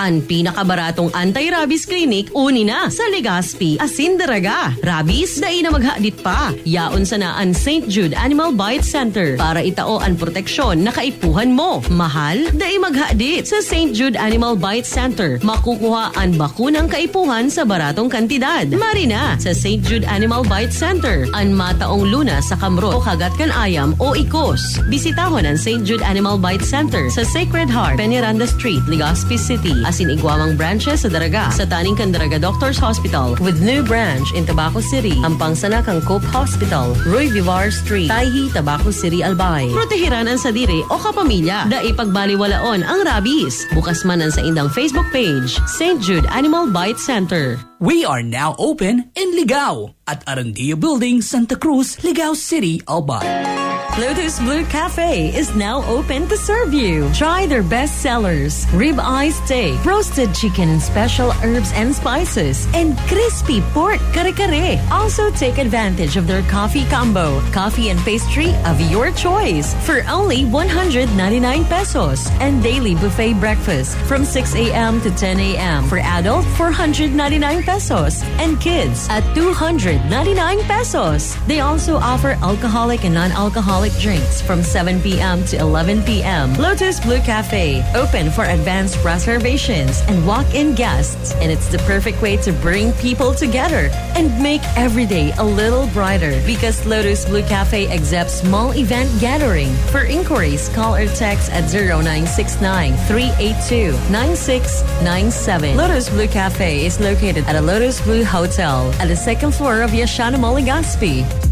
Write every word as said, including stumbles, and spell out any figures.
Ang pinakabaratong anti-rabies clinic uni na sa Legazpi, Asindaraga. Rabies, dai na maghadit pa. Yaon sa naan Saint Jude Animal Bite Center para itao ang proteksyon na kaipuhan mo. Mahal, dai maghadit sa Saint Jude Animal Bite Center. Makukuha ang bakunang kaipuhan sa baratong kantidad. Marina sa Saint Jude Animal Bite Center. Ang mataong luna sa kamrot o kagat kan ayam o ikos. Bisitahon ang Saint Jude Animal Bite Center sa Sacred Heart, Peñaranda Street, Legazpi City. Asin igwamang branches sa Daraga sa Taning Candaraga Doctors Hospital with new branch in Tabaco City. Ang pangsana kang Cope Hospital, Roy Vivar Street, Taihi, Tabaco City, Albay. Protehiran ang sadiri o kapamilya. Da ipagbaliwalaon ang rabies. Bukas man ang sa indang Facebook page, Saint Jude Animal Bite Center. We are now open in Ligao at Arandia Building, Santa Cruz, Ligao City, Albay. Lotus Blue Cafe is now open to serve you. Try their best sellers, rib-eye steak, roasted chicken and special herbs and spices, and crispy pork kare-kare. Also take advantage of their coffee combo, coffee and pastry of your choice for only one hundred ninety-nine pesos, and daily buffet breakfast from six a.m. to ten a.m. for adult four hundred ninety-nine pesos and kids at two hundred ninety-nine pesos. They also offer alcoholic and non-alcoholic drinks from seven p.m. to eleven p.m. Lotus Blue Cafe, open for advanced reservations and walk-in guests. And it's the perfect way to bring people together and make every day a little brighter because Lotus Blue Cafe accepts small event gathering. For inquiries, call or text at zero nine six nine, three eight two, nine six nine seven. Lotus Blue Cafe is located at a Lotus Blue Hotel at the second floor of Yashana Mall, Legazpi.